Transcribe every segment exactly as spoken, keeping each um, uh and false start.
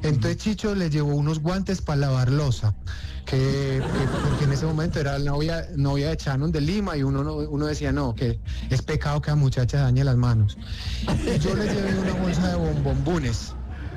Entonces Chicho le llevó unos guantes para lavar loza, que, que porque en ese momento era la novia, novia de Shannon de Lima, y uno, no- uno decía, no, que es pecado que la muchacha dañe las manos. Y yo le llevé una bolsa de bombombones.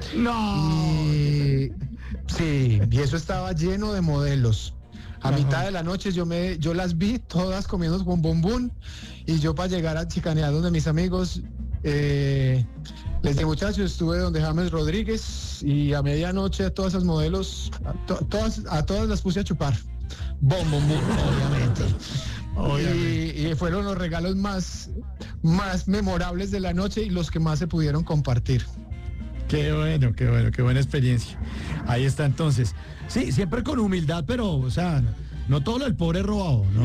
No. Y sí, y eso estaba lleno de modelos. A Ajá. mitad de la noche yo me, yo las vi todas comiendo con bombón, y yo para llegar a chicanear donde mis amigos, eh, les dije, muchachos, estuve donde James Rodríguez, y a medianoche a todas esas modelos, a, to- todas, a todas las puse a chupar. Bom, bom, bom, obviamente. Obviamente. Y, y fueron los regalos más, más memorables de la noche y los que más se pudieron compartir. Qué bueno, qué bueno, qué buena experiencia. Ahí está entonces. Sí, siempre con humildad, pero, o sea, no todo lo del pobre es robado, ¿no?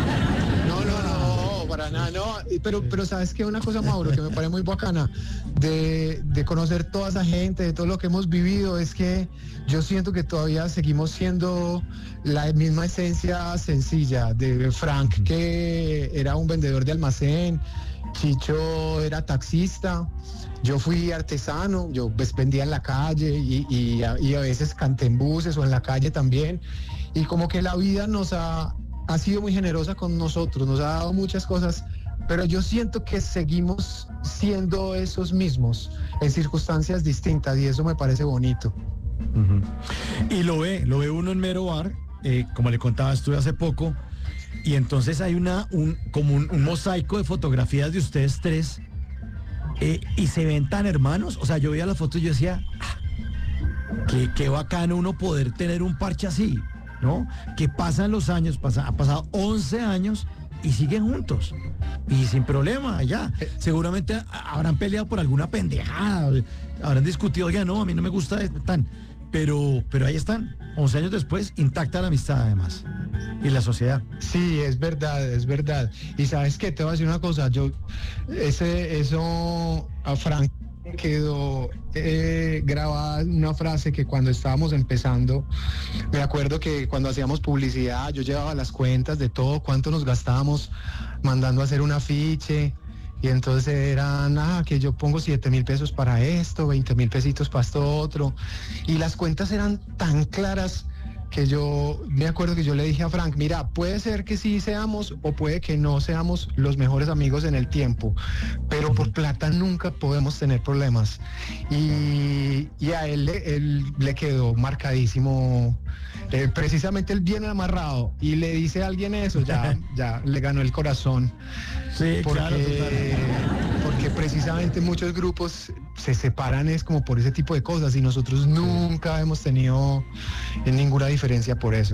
No, no, no, para nada, no. Pero, pero sabes que una cosa, Mauro, que me parece muy bacana de, de conocer toda esa gente, de todo lo que hemos vivido, es que yo siento que todavía seguimos siendo la misma esencia sencilla de Frank, que era un vendedor de almacén, Chicho era taxista, yo fui artesano, yo pues vendía en la calle, y, y, a, y a veces canté en buses o en la calle también, y como que la vida nos ha, ha sido muy generosa con nosotros, nos ha dado muchas cosas, pero yo siento que seguimos siendo esos mismos en circunstancias distintas, y eso me parece bonito. Ujú. Y lo ve, lo ve uno en Mero Bar, eh, como le contaba, estuve hace poco, y entonces hay una, un, como un, un mosaico de fotografías de ustedes tres, eh, y se ven tan hermanos. O sea, yo veía las fotos y yo decía, ah, qué, qué bacano uno poder tener un parche así, ¿no? Que pasan los años, pasa, ha pasado once años y siguen juntos. Y sin problema, allá. Seguramente a- habrán peleado por alguna pendejada, habrán discutido, oiga, no, a mí no me gusta esto, tan. Pero, pero ahí están, once años después, intacta la amistad además. Y la sociedad. Sí, es verdad, es verdad. Y sabes qué, te voy a decir una cosa, yo, ese, eso a Frank quedó eh, grabada una frase que cuando estábamos empezando, me acuerdo que cuando hacíamos publicidad, yo llevaba las cuentas de todo, cuánto nos gastábamos mandando a hacer un afiche. Y entonces eran, ah, que yo pongo siete mil pesos para esto, veinte mil pesitos para esto otro. Y las cuentas eran tan claras que yo me acuerdo que yo le dije a Frank, mira, puede ser que sí seamos o puede que no seamos los mejores amigos en el tiempo, pero por plata nunca podemos tener problemas. Y, y a él, le- él le quedó marcadísimo, eh, precisamente él viene amarrado y le dice a alguien eso, ya, ya le ganó el corazón. Sí, Porque, claro, total. porque precisamente muchos grupos se separan es como por ese tipo de cosas, y nosotros nunca hemos tenido ninguna diferencia por eso.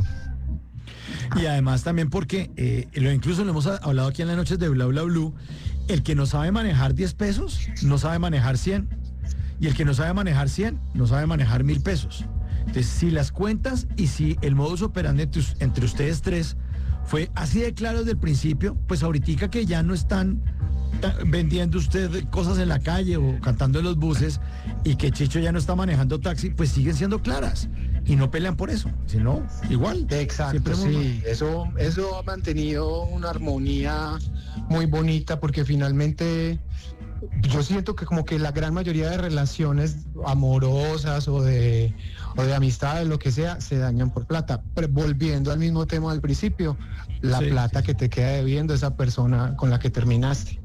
Y además también porque, eh, lo, incluso lo hemos a- hablado aquí en las noches de Bla Bla Blue, el que no sabe manejar diez pesos, no sabe manejar cien. Y el que no sabe manejar cien, no sabe manejar mil pesos. Entonces, si las cuentas y si el modus operandi entre, us- entre ustedes tres fue así de claro desde el principio, pues ahorita que ya no están ta- vendiendo usted cosas en la calle o cantando en los buses, y que Chicho ya no está manejando taxi, pues siguen siendo claras y no pelean por eso, sino igual. Exacto, Siempre hemos- sí, eso, eso ha mantenido una armonía muy bonita, porque finalmente yo siento que como que la gran mayoría de relaciones amorosas o de, o de amistades, lo que sea, se dañan por plata. Pero volviendo al mismo tema del principio, la Sí, plata sí. que te queda debiendo esa persona con la que terminaste.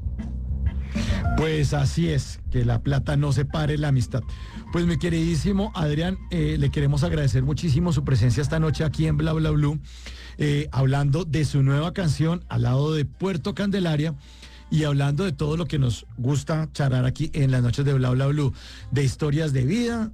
Pues así es, que la plata no separe la amistad. Pues mi queridísimo Adrián, eh, le queremos agradecer muchísimo su presencia esta noche aquí en Bla Bla Blue, eh, hablando de su nueva canción Al lado de Puerto Candelaria, y hablando de todo lo que nos gusta charlar aquí en las noches de Bla Bla Blue, de historias de vida.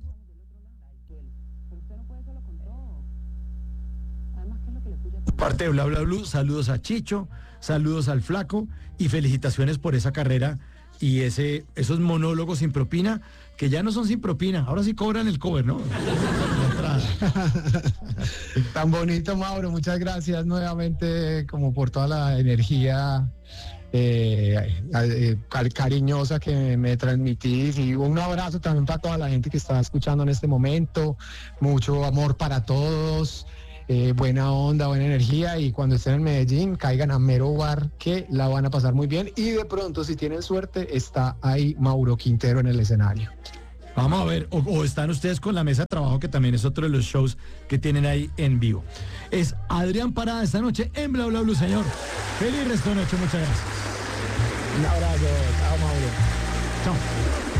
Parte de Bla Bla Blue, saludos a Chicho, saludos al Flaco y felicitaciones por esa carrera y ese, esos monólogos sin propina, que ya no son sin propina, ahora sí cobran el cover, ¿no? La entrada. Tan bonito, Mauro, muchas gracias nuevamente como por toda la energía eh, eh, car- cariñosa que me transmitís, y un abrazo también para toda la gente que está escuchando en este momento, mucho amor para todos. Eh, buena onda, buena energía, y cuando estén en Medellín caigan a Mero Bar, que la van a pasar muy bien, y de pronto si tienen suerte está ahí Mauro Quintero en el escenario. Vamos a ver, o, o están ustedes con la mesa de trabajo, que también es otro de los shows que tienen ahí en vivo. Es Adrián Parada esta noche en Bla Bla Blue, señor. Feliz resto de noche, muchas gracias. Un abrazo, chao, Mauro. Chao.